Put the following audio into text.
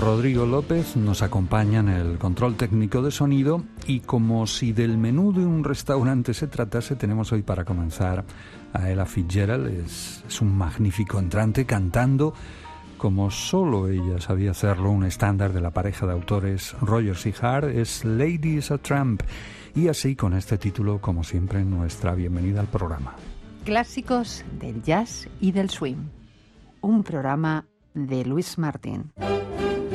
Rodrigo López nos acompaña en el control técnico de sonido y como si del menú de un restaurante se tratase, tenemos hoy para comenzar a Ella Fitzgerald. Es un magnífico entrante cantando como solo ella sabía hacerlo, un estándar de la pareja de autores Rogers y Hart, es Lady is a Tramp. Y así, con este título, como siempre, nuestra bienvenida al programa. Clásicos del jazz y del swing. Un programa de Luis Martín.